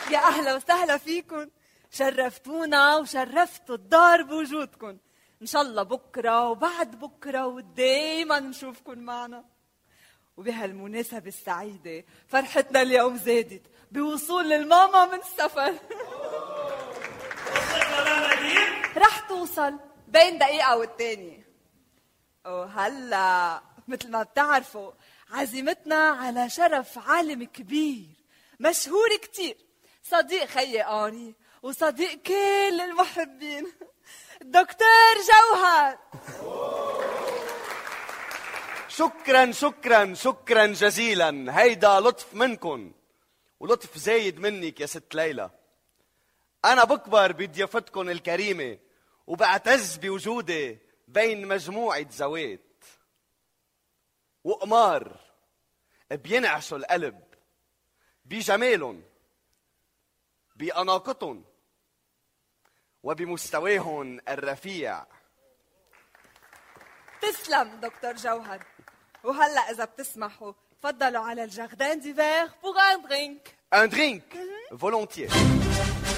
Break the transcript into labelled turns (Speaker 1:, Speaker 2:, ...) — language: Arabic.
Speaker 1: يا أهلا وسهلا فيكن، شرفتونا وشرفتوا الدار بوجودكن. إن شاء الله بكرة وبعد بكرة ودايما نشوفكن معنا. وبهالمناسبة السعيدة فرحتنا اليوم زادت بوصول الماما من السفر. رح توصل بين دقيقة والتانية. وهلا مثل ما بتعرفوا عزيمتنا على شرف عالم كبير مشهور كتير، صديق خيي آري وصديق كل المحبين، الدكتور جوهر.
Speaker 2: شكرا شكرا شكرا جزيلا، هيدا لطف منكن ولطف زايد منك يا ست ليلى. أنا بكبر بضيافتكن الكريمة وبعتز بوجودي بين مجموعة زوات وقمار بينعشوا القلب بجمالهم بأناقتهم وبمستواهم الرفيع.
Speaker 1: تسلم دكتور جوهر. وهلا إذا بتسمحوا تفضلوا على الجاردين ديفير بوغ ان درينك.
Speaker 2: Un drink, volontiers.